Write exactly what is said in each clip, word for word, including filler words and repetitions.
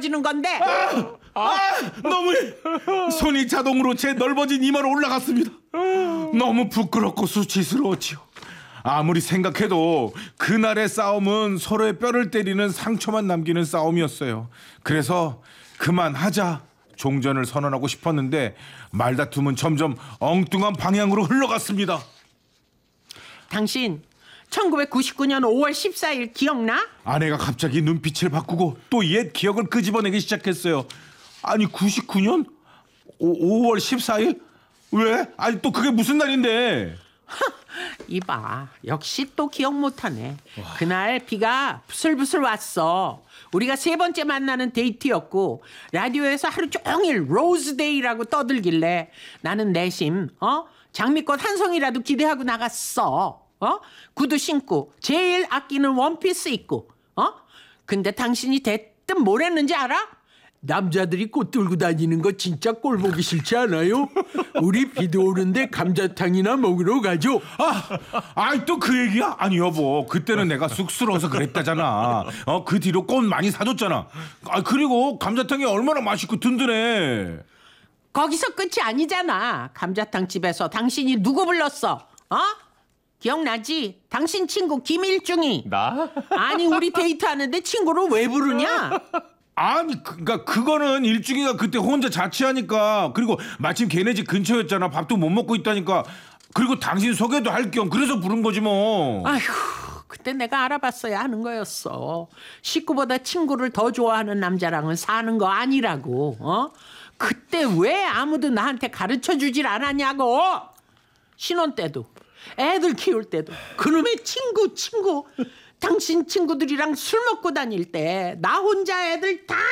넓어지는 건데? 아, 아, 너무해. 손이 자동으로 제 넓어진 이마로 올라갔습니다. 너무 부끄럽고 수치스러웠지요. 아무리 생각해도 그날의 싸움은 서로의 뼈를 때리는 상처만 남기는 싸움이었어요. 그래서 그만하자 종전을 선언하고 싶었는데 말다툼은 점점 엉뚱한 방향으로 흘러갔습니다. 당신 천구백구십구 년 오월 십사일 기억나? 아내가 갑자기 눈빛을 바꾸고 또 옛 기억을 끄집어내기 시작했어요. 아니 구십구 년 오월 십사일? 왜? 아니 또 그게 무슨 날인데? 이봐, 역시 또 기억 못하네. 와. 그날 비가 부슬부슬 왔어. 우리가 세 번째 만나는 데이트였고 라디오에서 하루 종일 로즈데이라고 떠들길래 나는 내심 어? 장미꽃 한 송이라도 기대하고 나갔어. 어? 구두 신고 제일 아끼는 원피스 입고 어? 근데 당신이 대뜸 뭘 했는지 알아? 남자들이 꽃 들고 다니는 거 진짜 꼴 보기 싫지 않아요? 우리 비도 오는데 감자탕이나 먹으러 가죠. 아, 아이 또 그 얘기야? 아니 여보, 그때는 내가 쑥스러워서 그랬다잖아. 어, 그 뒤로 꽃 많이 사줬잖아. 아 그리고 감자탕이 얼마나 맛있고 든든해. 거기서 끝이 아니잖아. 감자탕 집에서 당신이 누구 불렀어? 어? 기억나지? 당신 친구 김일중이. 나? 아니 우리 데이트하는데 친구를 왜 부르냐? 아니 그니까 그거는 일중이가 그때 혼자 자취하니까, 그리고 마침 걔네 집 근처였잖아. 밥도 못 먹고 있다니까. 그리고 당신 소개도 할 겸 그래서 부른 거지 뭐. 아휴, 그때 내가 알아봤어야 하는 거였어. 식구보다 친구를 더 좋아하는 남자랑은 사는 거 아니라고. 어? 그때 왜 아무도 나한테 가르쳐주질 않았냐고. 신혼 때도 애들 키울 때도 그놈의 친구 친구. 당신 친구들이랑 술 먹고 다닐 때 나 혼자 애들 다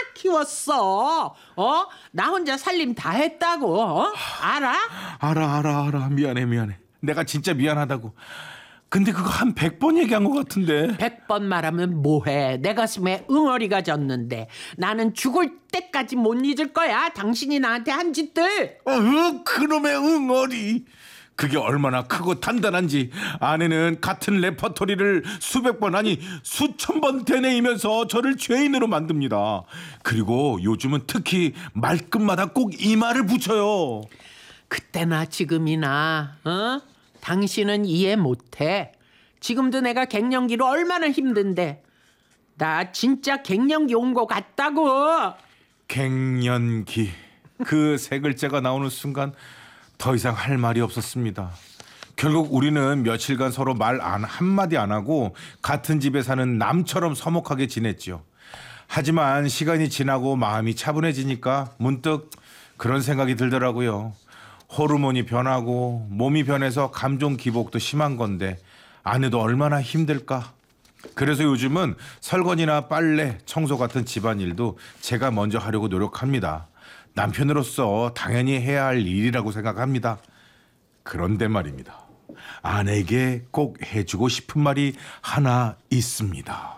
키웠어. 어? 나 혼자 살림 다 했다고. 어? 알아? 알아 알아 알아. 미안해 미안해. 내가 진짜 미안하다고. 근데 그거 한 백 번 얘기한 것 같은데. 백 번 말하면 뭐해. 내 가슴에 응어리가 졌는데 나는 죽을 때까지 못 잊을 거야. 당신이 나한테 한 짓들. 어, 그놈의 응어리. 그게 얼마나 크고 단단한지 아내는 같은 레퍼토리를 수백 번 아니 수천 번 되뇌이면서 저를 죄인으로 만듭니다. 그리고 요즘은 특히 말끝마다 꼭 이마를 붙여요. 그때나 지금이나 어? 당신은 이해 못해. 지금도 내가 갱년기로 얼마나 힘든데 나 진짜 갱년기 온 거 같다고. 갱년기. 그 세 글자가 나오는 순간 더 이상 할 말이 없었습니다. 결국 우리는 며칠간 서로 말 안 한마디 안 하고 같은 집에 사는 남처럼 서먹하게 지냈죠. 하지만 시간이 지나고 마음이 차분해지니까 문득 그런 생각이 들더라고요. 호르몬이 변하고 몸이 변해서 감정 기복도 심한 건데 아내도 얼마나 힘들까. 그래서 요즘은 설거지나 빨래, 청소 같은 집안일도 제가 먼저 하려고 노력합니다. 남편으로서 당연히 해야 할 일이라고 생각합니다. 그런데 말입니다. 아내에게 꼭 해주고 싶은 말이 하나 있습니다.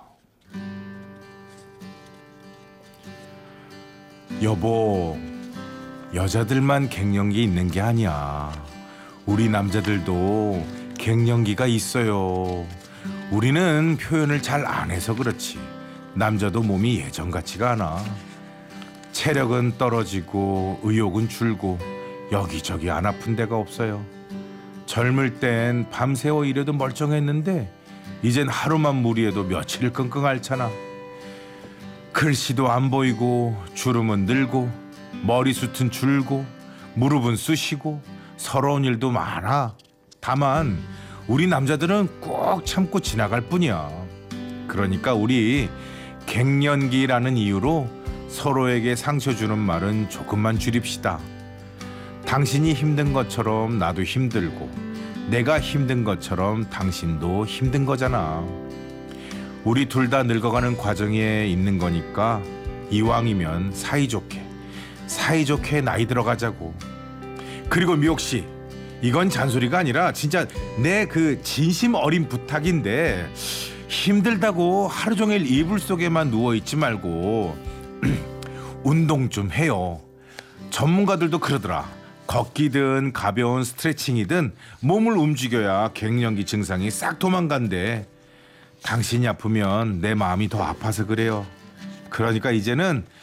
여보, 여자들만 갱년기 있는 게 아니야. 우리 남자들도 갱년기가 있어요. 우리는 표현을 잘 안 해서 그렇지 남자도 몸이 예전 같지가 않아. 체력은 떨어지고 의욕은 줄고 여기저기 안 아픈 데가 없어요. 젊을 땐 밤새워 일해도 멀쩡했는데 이젠 하루만 무리해도 며칠을 끙끙 앓잖아. 글씨도 안 보이고 주름은 늘고 머리숱은 줄고 무릎은 쑤시고 서러운 일도 많아. 다만 우리 남자들은 꼭 참고 지나갈 뿐이야. 그러니까 우리 갱년기라는 이유로 서로에게 상처 주는 말은 조금만 줄입시다. 당신이 힘든 것처럼 나도 힘들고 내가 힘든 것처럼 당신도 힘든 거잖아. 우리 둘 다 늙어가는 과정에 있는 거니까 이왕이면 사이좋게 사이좋게 나이 들어가자고. 그리고 미옥 씨, 이건 잔소리가 아니라 진짜 내 그 진심 어린 부탁인데 힘들다고 하루 종일 이불 속에만 누워있지 말고 운동 좀 해요. 전문가들도 그러더라. 걷기든 가벼운 스트레칭이든 몸을 움직여야 갱년기 증상이 싹 도망간대. 당신이 아프면 내 마음이 더 아파서 그래요. 그러니까 이제는